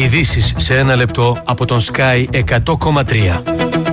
Ειδήσεις σε ένα λεπτό από τον Sky 100,3.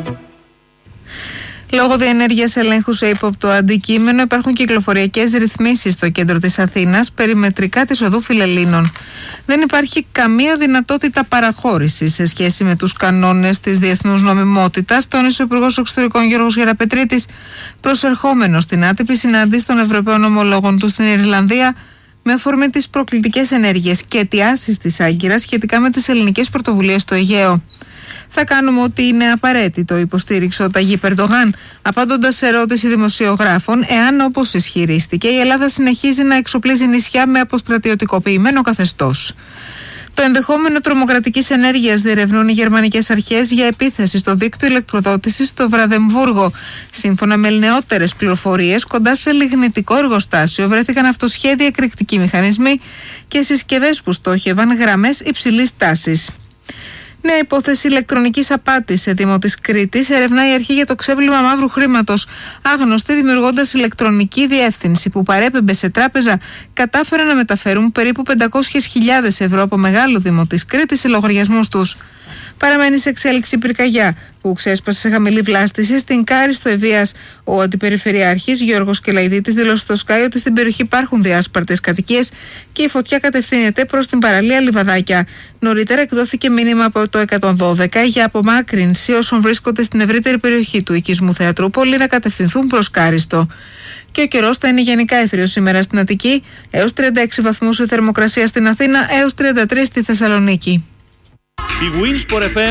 Λόγω διενέργειας ελέγχου σε ύποπτο αντικείμενο, υπάρχουν κυκλοφοριακές ρυθμίσεις στο κέντρο της Αθήνας, περιμετρικά της οδού Φιλελλήνων. Δεν υπάρχει καμία δυνατότητα παραχώρησης σε σχέση με τους κανόνες της διεθνούς νομιμότητας, τόνισε ο Υπουργός Εξωτερικών Γιώργος Γεραπετρίτης, προσερχόμενος στην άτυπη συνάντηση των Ευρωπαίων ομολόγων του στην Ιρλανδία, με αφορμή τις προκλητικές ενέργειες και αιτιάσεις της Άγκυρας σχετικά με τις ελληνικές πρωτοβουλίες στο Αιγαίο. Θα κάνουμε ό,τι είναι απαραίτητο, υποστήριξε ο Ταγίπ Ερντογάν, απαντώντας σε ερώτηση δημοσιογράφων εάν, όπως ισχυρίστηκε, η Ελλάδα συνεχίζει να εξοπλίζει νησιά με αποστρατιωτικοποιημένο καθεστώς. Το ενδεχόμενο τρομοκρατικής ενέργειας διερευνούν οι γερμανικές αρχές για επίθεση στο δίκτυο ηλεκτροδότησης στο Βραδεμβούργο. Σύμφωνα με νεότερες πληροφορίες, κοντά σε λιγνητικό εργοστάσιο βρέθηκαν αυτοσχέδια εκρηκτικοί μηχανισμοί και συσκευές που στόχευαν γραμμές υψηλής τάσης. Νέα υπόθεση ηλεκτρονικής απάτης σε Δήμο της Κρήτης ερευνά η αρχή για το ξέπλυμα μαύρου χρήματος. Άγνωστοι, δημιουργώντας ηλεκτρονική διεύθυνση που παρέπεμπε σε τράπεζα, κατάφεραν να μεταφέρουν περίπου 500.000 ευρώ από μεγάλο Δήμο της Κρήτης σε λογαριασμούς τους. Παραμένει σε εξέλιξη η πυρκαγιά που ξέσπασε σε χαμηλή βλάστηση στην Κάριστο Ευβοίας. Ο Αντιπεριφερειάρχης Γιώργος Κελαϊδίτης δήλωσε στο Sky ότι στην περιοχή υπάρχουν διάσπαρτες κατοικίες και η φωτιά κατευθύνεται προς την παραλία Λιβαδάκια. Νωρίτερα εκδόθηκε μήνυμα από το 112 για απομάκρυνση όσων βρίσκονται στην ευρύτερη περιοχή του οικισμού Θεατρούπολη να κατευθυνθούν προς Κάριστο. Και ο καιρός θα είναι γενικά έθριος σήμερα στην Αττική, έως 36 βαθμούς η θερμοκρασία στην Αθήνα, έως 33 στη Θεσσαλονίκη. Η Winsport FM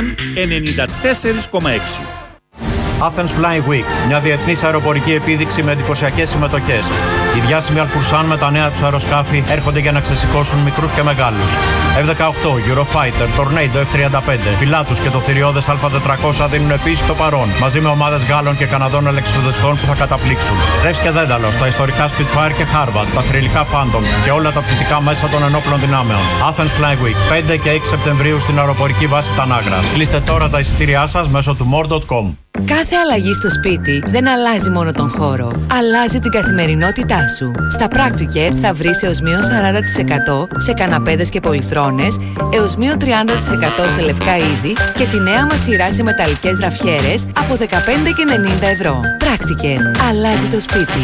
94,6. Athens Flying Week, μια διεθνής αεροπορική επίδειξη με εντυπωσιακές συμμετοχές. Οι διάσημοι Αλφουρσάν με τα νέα τους αεροσκάφη έρχονται για να ξεσηκώσουν μικρούς και μεγάλους. F-18, Eurofighter, Tornado F-35, Pilatus και το θηριώδες Α400 δίνουν επίσης το παρόν, μαζί με ομάδες Γάλλων και Καναδών ελεξιπτωτιστών που θα καταπλήξουν. Ζεύς και Δένταλος, τα ιστορικά Spitfire και Harvard, τα θρυλικά Phantom και όλα τα πτυτικά μέσα των ενόπλων δυνάμεων. Athens Flying Week, 5 και 6 Σεπτεμβρίου στην αεροπορική βάση Τανάγρας. Κλείστε τώρα τα εισιτήριά σας μέσω του more.com. Κάθε αλλαγή στο σπίτι δεν αλλάζει μόνο τον χώρο, αλλάζει την καθημερινότητά σου. Στα Practicare θα βρεις έως μείον 40% σε καναπέδες και πολυθρόνες, έως μείον 30% σε λευκά είδη και τη νέα μας σειρά σε μεταλλικές ραφιέρες από 15,90 ευρώ. Practicare. Αλλάζει το σπίτι.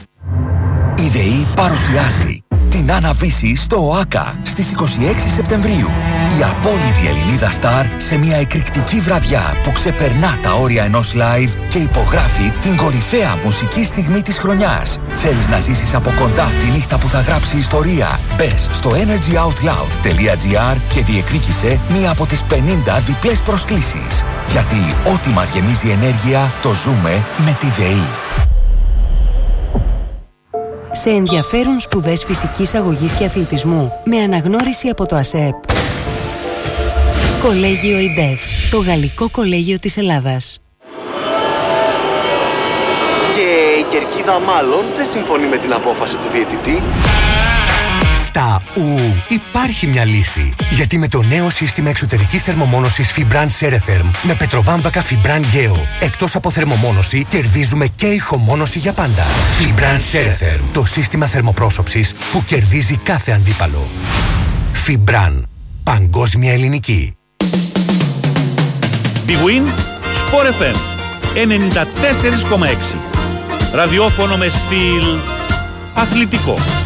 Η ΔΕΗ παρουσιάζει την Άννα-Βύση στο ΟΑΚΑ στις 26 Σεπτεμβρίου. Η απόλυτη Ελληνίδα στάρ σε μια εκρηκτική βραδιά που ξεπερνά τα όρια ενός live και υπογράφει την κορυφαία μουσική στιγμή της χρονιάς. Θέλεις να ζήσεις από κοντά τη νύχτα που θα γράψει ιστορία? Μπες στο energyoutloud.gr και διεκδίκησε μία από τις 50 διπλές προσκλήσεις. Γιατί ό,τι μας γεμίζει ενέργεια το ζούμε με τη ΔΕΗ. Σε ενδιαφέρουν σπουδές φυσικής αγωγής και αθλητισμού με αναγνώριση από το ΑΣΕΠ. Κολέγιο ΙΝΤΕΦ, το γαλλικό κολέγιο της Ελλάδας. Και η κερκίδα μάλλον δεν συμφωνεί με την απόφαση του διαιτητή. Στα υπάρχει μια λύση. Γιατί με το νέο σύστημα εξωτερικής θερμομόνωσης Fibran Ceretherm με πετροβάμβακα Fibran Geo, εκτός από θερμομόνωση, κερδίζουμε και ηχομόνωση για πάντα. Fibran Ceretherm, το σύστημα θερμοπρόσωψης που κερδίζει κάθε αντίπαλο. Fibran, παγκόσμια ελληνική. Big Win Sport FM 94,6. Ραδιόφωνο με στυλ αθλητικό.